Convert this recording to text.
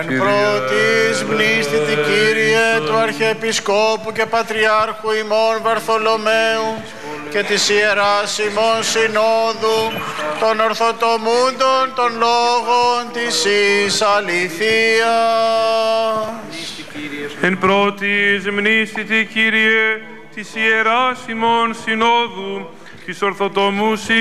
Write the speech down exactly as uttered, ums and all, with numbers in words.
Εν πρώτης μνήστητη Κύριε του Αρχιεπισκόπου και Πατριάρχου ημών Βαρθολομαίου και της Ιεράς ημών Συνόδου των Ορθοτομούντων των λόγων της εις αληθείας. Εν πρώτης μνήστητη Κύριε της Ιεράς ημών Συνόδου της Ορθοτομούς